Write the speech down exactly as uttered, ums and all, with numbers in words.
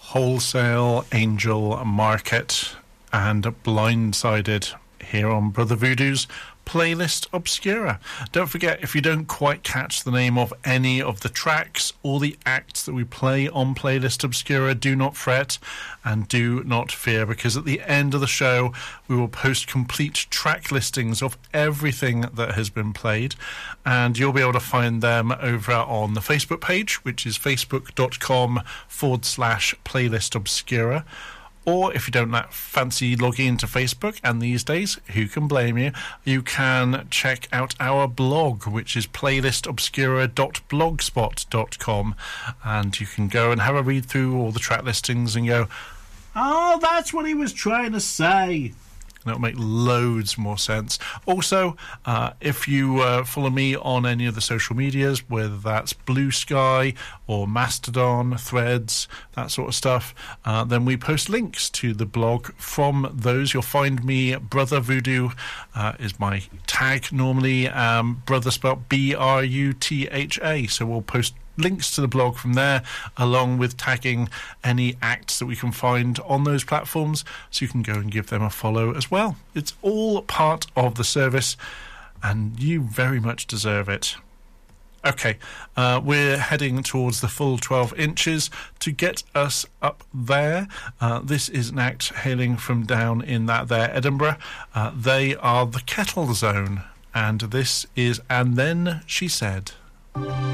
Wholesale, Angel Market and Blindsided here on Brother Voodoo's Playlist Obscura. Don't forget, if you don't quite catch the name of any of the tracks or the acts that we play on Playlist Obscura, do not fret and do not fear, because at the end of the show we will post complete track listings of everything that has been played, and you'll be able to find them over on the Facebook page, which is facebook.com forward slash Playlist Obscura. Or if you don't fancy logging into Facebook, and these days, who can blame you, you can check out our blog, which is playlist obscura dot blogspot dot com, and you can go and have a read through all the track listings and go, oh, that's what he was trying to say. And it'll make loads more sense. Also, uh, if you uh, follow me on any of the social medias, whether that's Blue Sky or Mastodon, Threads, that sort of stuff, uh, then we post links to the blog from those. You'll find me, Brother Voodoo uh, is my tag normally, um, Brother spelled B R U T H A. So we'll post links to the blog from there, along with tagging any acts that we can find on those platforms, so you can go and give them a follow as well. It's all part of the service, and you very much deserve it. Okay, uh, we're heading towards the full twelve inches. To get us up there, uh, this is an act hailing from down in that there Edinburgh. Uh, they are the Kettle Zone, and this is And Then She Said.